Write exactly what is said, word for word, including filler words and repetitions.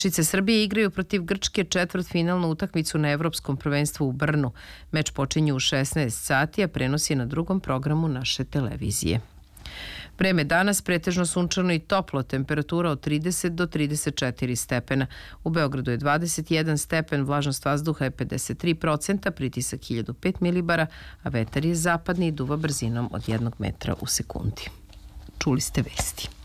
Šice Srbije igraju protiv Grčke četvrtfinalnu utakmicu na Evropskom prvenstvu u Brnu. Meč počinje u šesnaest sati, a prenos je na drugom programu naše televizije. Vreme danas pretežno sunčano i toplo, temperatura od trideset do trideset četiri stepena. U Beogradu je dvadeset jedan stepen, vlažnost vazduha je pedeset tri procenta, pritisak hiljadu pet milibara, a vetar je zapadni i duva brzinom od jednog metra u sekundi. Čuli ste vesti.